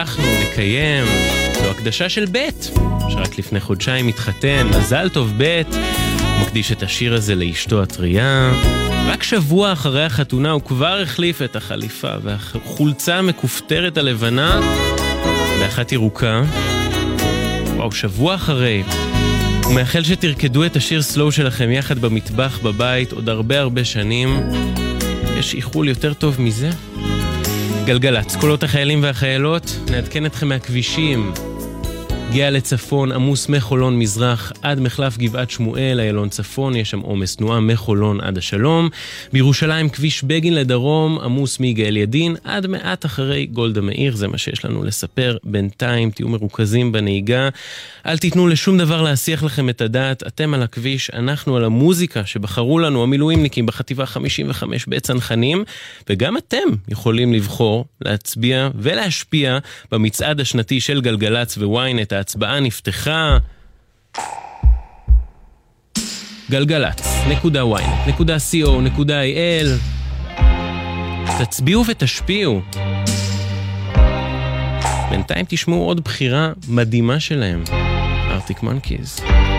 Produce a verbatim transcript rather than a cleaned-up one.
אנחנו נקיים, זו הקדשה של בית, שרק לפני חודשיים התחתן, מזל טוב בית, הוא מקדיש את השיר הזה לאשתו הטריה. רק שבוע אחרי החתונה הוא כבר החליף את החליפה והחולצה המכופתרת הלבנה באחת ירוקה. וואו, שבוע אחרי. הוא מאחל שתרקדו את השיר סלואו שלכם יחד במטבח בבית עוד הרבה הרבה שנים. יש איחול יותר טוב מזה? גלגלץ, קולות החיילים והחיילות, נעדכן אתכם מהכבישים. הגיע לצפון, עמוס מחולון מזרח עד מחלף גבעת שמואל, איילון צפון, יש שם עומס תנועה מחולון עד השלום. בירושלים כביש בגין לדרום, עמוס מיגאל ידין עד מעט אחרי גולדה מאיר, זה מה שיש לנו לספר. בינתיים תהיו מרוכזים בנהיגה, אל תיתנו לשום דבר להסיח לכם את הדעת, אתם על הכביש, אנחנו על המוזיקה שבחרו לנו המילואימניקים בחטיבה חמישים וחמש בצנחנים, וגם אתם יכולים לבחור, להצביע ולהשפיע במצעד השנתי של גלגלץ וויינט. ההצבעה נפתחה. גלגלץ נקודה וויינט נקודה סי או נקודה איי אל, תצביעו ותשפיעו. בינתיים תשמעו עוד בחירה מדהימה שלהם, ארטיק מונקיז.